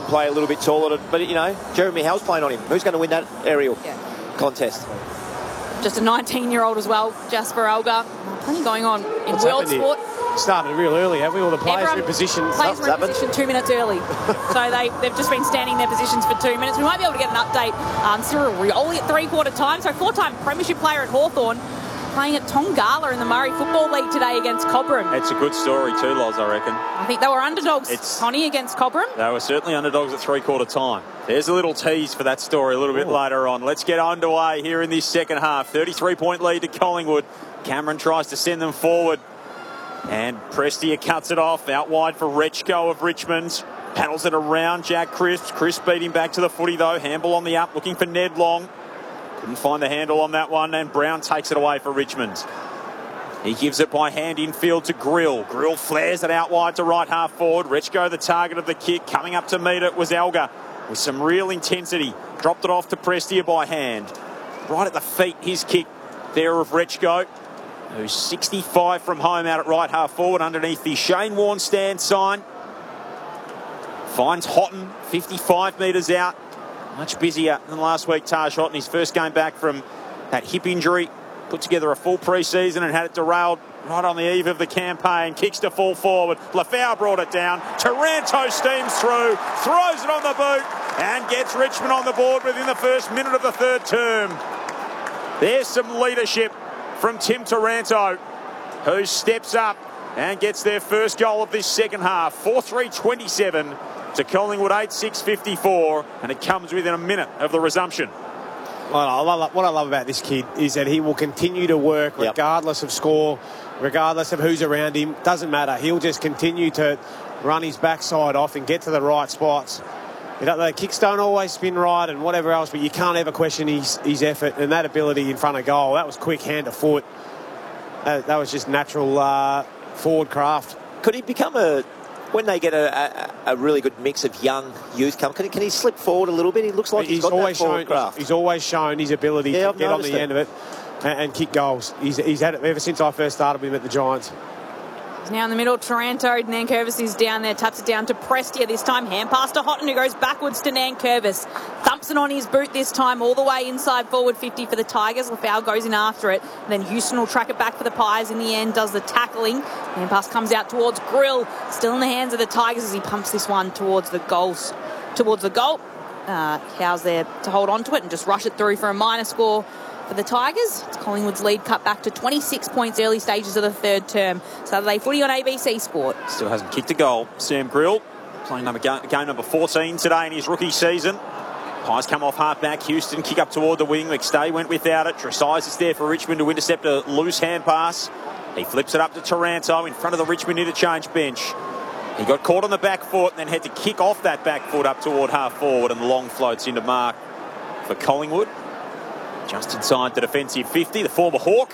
play a little bit taller. But, you know, Jeremy Howe's playing on him. Who's going to win that aerial contest? Just a 19-year-old as well, Jasper Alger. Plenty going on in world sport. Started real early, have we? All the players are in position. Players are in position 2 minutes early. So they've just been standing in their positions for 2 minutes. We might be able to get an update. Cyril Rioli at three-quarter time. So four-time premiership player at Hawthorn, playing at Tongala in the Murray Football League today against Cobram. It's a good story too, Loz, I reckon. I think they were underdogs, Connie, against Cobram. They were certainly underdogs at three-quarter time. There's a little tease for that story a little bit later on. Let's get underway here in this second half. 33-point lead to Collingwood. Cameron tries to send them forward. And Prestia cuts it off. Out wide for Rechko of Richmond. Paddles it around Jack Crisp. Crisp beat him back to the footy though. Handball on the up, looking for Ned Long. Couldn't find the handle on that one, and Brown takes it away for Richmond. He gives it by hand infield to Grill. Grill flares it out wide to right half forward. Rechko the target of the kick. Coming up to meet it was Alger with some real intensity. Dropped it off to Prestia by hand. Right at the feet, his kick there of Rechko, who's 65 from home out at right half forward underneath the Shane Warne stand sign. Finds Houghton 55 metres out. Much busier than last week, Taj Houghton. His first game back from that hip injury. Put together a full pre-season and had it derailed right on the eve of the campaign. Kicks to full forward. Lafau brought it down. Taranto steams through, throws it on the boot and gets Richmond on the board within the first minute of the third term. There's some leadership from Tim Taranto, who steps up and gets their first goal of this second half. 4-3-27 to Collingwood 8-6-54, and it comes within a minute of the resumption. What I love about this kid is that he will continue to work regardless of score, regardless of who's around him. Doesn't matter. He'll just continue to run his backside off and get to the right spots. The kicks don't always spin right and whatever else, but you can't ever question his effort and that ability in front of goal. That was quick hand to foot. That was just natural forward craft. Could he become when they get a really good mix of young youth come, can he slip forward a little bit? He looks like he's got that forward craft. He's always shown his ability to get on the end of it and kick goals. He's had it ever since I first started with him at the Giants. He's now in the middle. Taranto, Nankervis is down there, taps it down to Prestia this time. Hand pass to Houghton, who goes backwards to Nankervis. Thumps it on his boot this time, all the way inside forward 50 for the Tigers. Lafau goes in after it. And then Houston will track it back for the Pies in the end, does the tackling. Hand pass comes out towards Grill. Still in the hands of the Tigers as he pumps this one towards the goals. Howe's there to hold on to it and just rush it through for a minor score for the Tigers. It's Collingwood's lead cut back to 26 points early stages of the third term. Saturday footy on ABC Sport. Still hasn't kicked a goal. Sam Grill playing game number 14 today in his rookie season. Pies come off half back. Houston kick up toward the wing. McStay went without it. Tresize is there for Richmond to intercept a loose hand pass. He flips it up to Taranto in front of the Richmond interchange bench. He got caught on the back foot and then had to kick off that back foot up toward half forward, and the long floats into mark for Collingwood. Just inside the defensive 50, the former Hawk.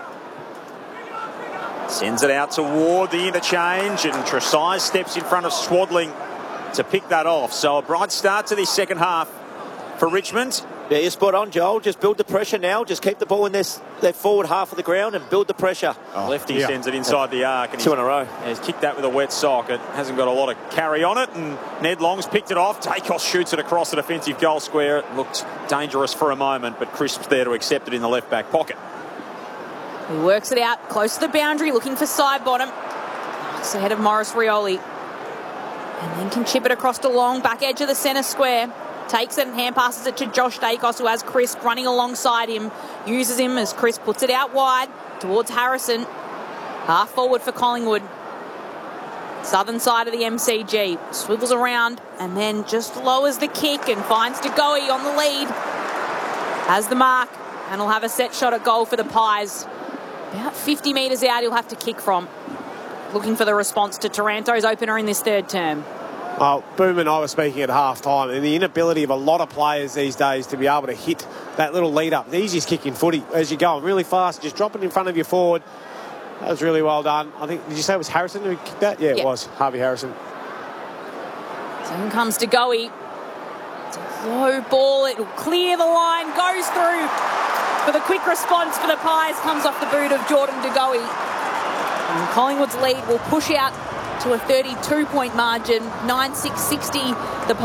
Sends it out toward the interchange, and Tresize steps in front of Swadling to pick that off. So a bright start to this second half for Richmond. Yeah, you're spot on, Joel. Just build the pressure now. Just keep the ball in their forward half of the ground and build the pressure. Lefty sends it inside the arc. And two in a row. He's kicked that with a wet sock. It hasn't got a lot of carry on it, and Ned Long's picked it off. Dacos shoots it across the defensive goal square. It looked dangerous for a moment, but Crisp's there to accept it in the left back pocket. He works it out close to the boundary, looking for side bottom. It's ahead of Maurice Rioli. And then can chip it across to Long, back edge of the centre square. Takes it and hand passes it to Josh Dacos, who has Crisp running alongside him. Uses him as Crisp puts it out wide towards Harrison. Half forward for Collingwood. Southern side of the MCG. Swivels around and then just lowers the kick and finds DeGoey on the lead. Has the mark and will have a set shot at goal for the Pies. About 50 metres out he'll have to kick from. Looking for the response to Taranto's opener in this third term. Boom and I were speaking at half-time, and the inability of a lot of players these days to be able to hit that little lead-up. The easiest kick in footy as you're going really fast, just drop it in front of your forward. That was really well done. I think, did you say it was Harrison who kicked that? Yeah, it was. Harvey Harrison. So in comes DeGoey. It's a low ball. It will clear the line, goes through. For the quick response for the Pies comes off the boot of Jordan DeGoey. And Collingwood's lead will push out to a 32-point margin, 9-6-60. The